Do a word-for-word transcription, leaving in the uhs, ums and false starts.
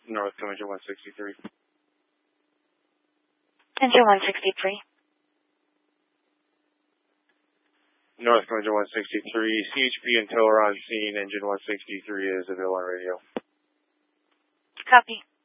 Northcom engine one sixty-three. Engine one sixty-three. Northcom engine one sixty-three. C H P and tower on scene. Engine one sixty-three is available on radio. Copy.